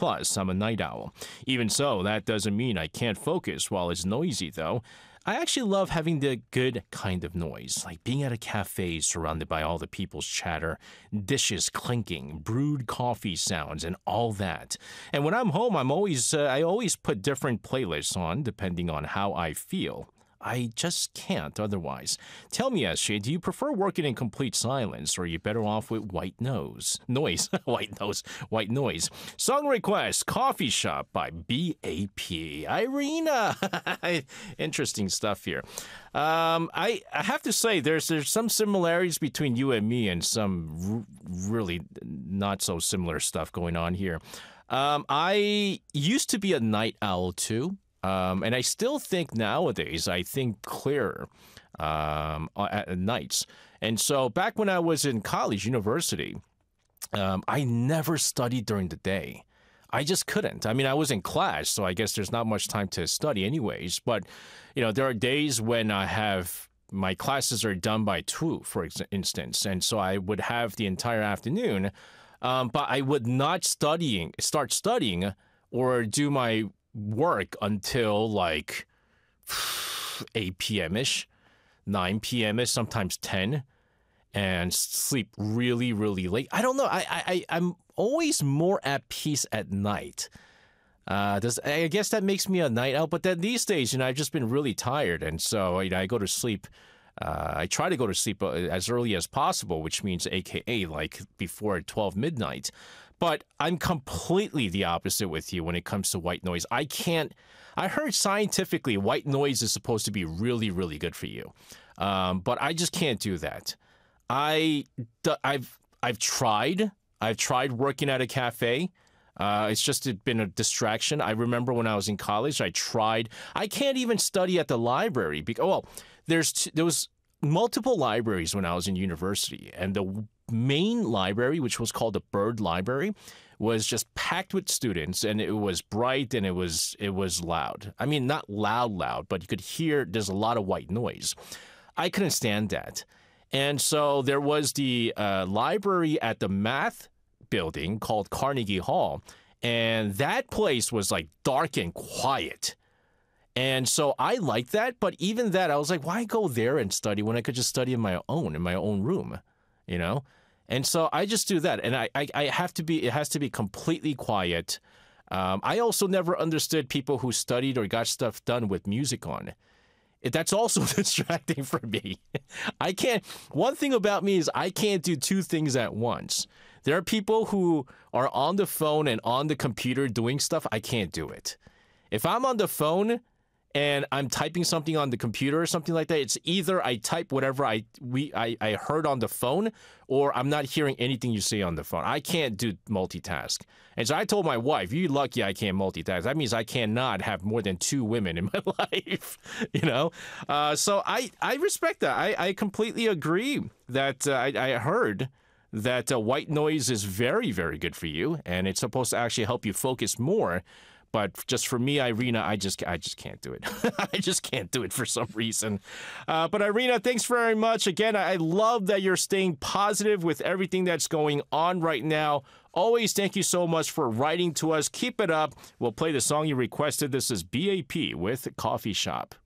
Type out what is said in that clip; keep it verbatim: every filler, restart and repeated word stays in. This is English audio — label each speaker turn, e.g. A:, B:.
A: Plus, I'm a night owl. Even so, that doesn't mean I can't focus while it's noisy, though. I actually love having the good kind of noise, like being at a cafe surrounded by all the people's chatter, dishes clinking, brewed coffee sounds, and all that. And when I'm home, I'm always uh, I always put different playlists on depending on how I feel. I just can't otherwise. Tell me, S J, do you prefer working in complete silence, or are you better off with white noise? Noise. white nose. White noise. Song request, Coffee Shop by B A P. Irina. Interesting stuff here. Um, I, I have to say, there's there's some similarities between you and me and some r- really not so similar stuff going on here. Um, I used to be a night owl, too. Um, and I still think nowadays, I think clearer um, at, at nights. And so back when I was in college, university, um, I never studied during the day. I just couldn't. I mean, I was in class, so I guess there's not much time to study anyways. But, you know, there are days when I have my classes are done by two, for instance. And so I would have the entire afternoon, um, but I would not studying, start studying or do my work until like eight p.m.-ish, nine p.m.-ish, sometimes ten, and sleep really, really late. I don't know. I, I, I'm always more at peace at night. Uh, does, I guess that makes me a night owl, but then these days, you know, I've just been really tired, and so, you know, I go to sleep. Uh, I try to go to sleep as early as possible, which means A K A like before twelve midnight. But I'm completely the opposite with you when it comes to white noise. I can't. I heard scientifically white noise is supposed to be really, really good for you, um, but I just can't do that. I, I've, I've tried. I've tried working at a cafe. Uh, it's just been a distraction. I remember when I was in college, I tried. I can't even study at the library because, well, there's t- there was multiple libraries when I was in university, and the main library, which was called the Bird Library, was just packed with students, and it was bright and it was it was loud. I mean, not loud, loud, but you could hear there's a lot of white noise. I couldn't stand that. And so there was the uh, library at the math building called Carnegie Hall, and that place was like dark and quiet. And so I liked that, but even that, I was like, why go there and study when I could just study in my own, in my own room, you know? And so I just do that, and I, I, I have to be, it has to be completely quiet. Um, I also never understood people who studied or got stuff done with music on. It, that's also distracting for me. I can't, one thing about me is I can't do two things at once. There are people who are on the phone and on the computer doing stuff. I can't do it. If I'm on the phone and I'm typing something on the computer or something like that, it's either I type whatever I we I, I heard on the phone, or I'm not hearing anything you say on the phone. I can't do multitask. And so I told my wife, you're lucky I can't multitask. That means I cannot have more than two women in my life, you know? Uh, so I, I respect that. I, I completely agree that uh, I, I heard that uh, white noise is very, very good for you, and it's supposed to actually help you focus more. But just for me, Irina, I just I just can't do it. I just can't do it for some reason. Uh, but Irina, thanks very much. Again, I love that you're staying positive with everything that's going on right now. Always thank you so much for writing to us. Keep it up. We'll play the song you requested. This is B A P with Coffee Shop.